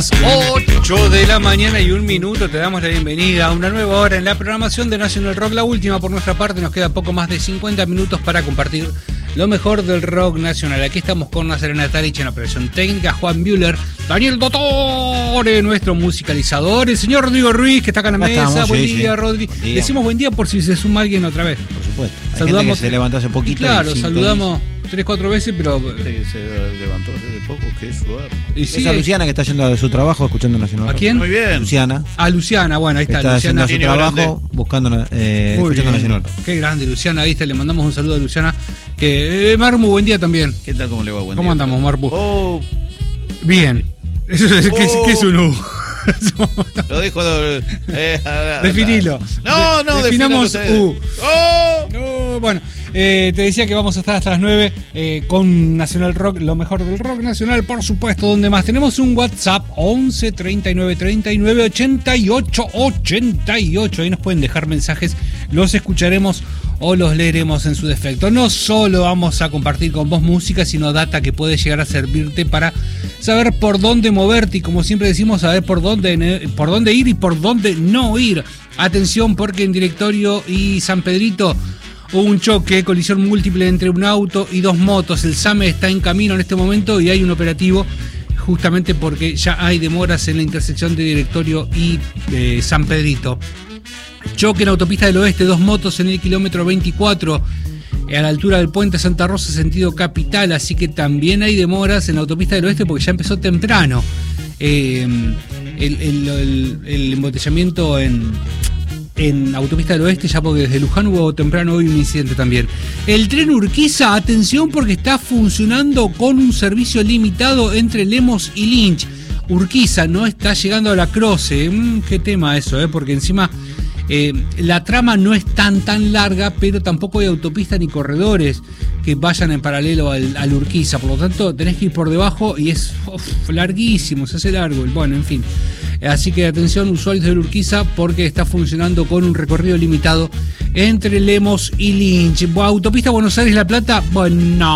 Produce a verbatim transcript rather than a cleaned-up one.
ocho de la mañana y un minuto, te damos la bienvenida a una nueva hora en la programación de National Rock, la última por nuestra parte. Nos queda poco más de cincuenta minutos para compartir lo mejor del rock nacional. Aquí estamos con Nazarena Tarich en la operación técnica, Juan Müller, Daniel Dottore, nuestro musicalizador, el señor Rodrigo Ruiz, que está acá en la Acá mesa. estamos, Buen sí, día, sí. Rodri. Buen día. Decimos buen día por si se suma alguien otra vez. Por supuesto. Hay Saludamos. gente que se levantó hace poquito. Claro, y sin saludamos tres, cuatro veces, pero. Que se levantó hace poco, que suerte. Y Esa sí, es Luciana que está yendo de su trabajo escuchando Nacional ¿a Rock. quién? Muy bien. Luciana. A Luciana, bueno, ahí Que está, está Luciana. haciendo su Genio trabajo grande. buscando, eh, Muy escuchando bien. Nacional Rock. Qué grande, Luciana, viste, le mandamos un saludo a Luciana. Que, eh, Marmu, buen día también. ¿Qué tal? ¿Cómo le va? Buen ¿Cómo día. andamos, Marpu? Oh, Bien. Eso es, ¿qué, es- Oh. qué es un U? lo dejo de... Eh, Definilo. No, no, De- definamos definalo U. ustedes. Oh. No, bueno, eh, te decía que vamos a estar hasta las nueve eh, con Nacional Rock, lo mejor del rock nacional, por supuesto. Donde más tenemos un WhatsApp once treinta y nueve treinta y nueve ochenta y ocho ochenta y ocho. Ahí nos pueden dejar mensajes, los escucharemos o los leeremos en su defecto. No solo vamos a compartir con vos música, sino data que puede llegar a servirte para saber por dónde moverte y, como siempre decimos, saber por dónde, por dónde ir y por dónde no ir. Atención, porque en Directorio y San Pedrito hubo un choque, colisión múltiple entre un auto y dos motos. El SAME está en camino en este momento y hay un operativo justamente porque ya hay demoras en la intersección de Directorio y eh, San Pedrito. Choque en Autopista del Oeste, dos motos en el kilómetro veinticuatro, eh, a la altura del puente Santa Rosa, sentido capital, así que también hay demoras en la Autopista del Oeste porque ya empezó temprano eh, el, el, el, el embotellamiento en, en Autopista del Oeste, ya porque desde Luján hubo temprano hoy un incidente también. El tren Urquiza, atención porque está funcionando con un servicio limitado entre Lemos y Lynch. Urquiza no está llegando a la Croce, mm, qué tema eso, eh, porque encima... Eh, la trama no es tan tan larga, pero tampoco hay autopista ni corredores que vayan en paralelo al, al Urquiza, por lo tanto tenés que ir por debajo y es uf, larguísimo, se hace largo. Bueno, en fin, así que atención usuarios del Urquiza porque está funcionando con un recorrido limitado entre Lemos y Lynch. Autopista Buenos Aires-La Plata, bueno, no.